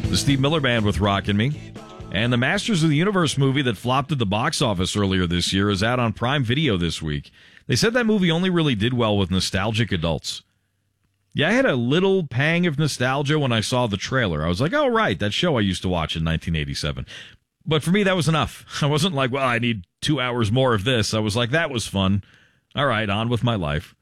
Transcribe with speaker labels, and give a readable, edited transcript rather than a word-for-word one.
Speaker 1: The Steve Miller Band with Rockin' Me. And the Masters of the Universe movie that flopped at the box office earlier this year is out on Prime Video this week. They said that movie only really did well with nostalgic adults. Yeah, I had a little pang of nostalgia when I saw the trailer. I was like, oh, right, that show I used to watch in 1987. But for me, that was enough. I wasn't like, well, I need 2 hours more of this. I was like, that was fun. All right, on with my life.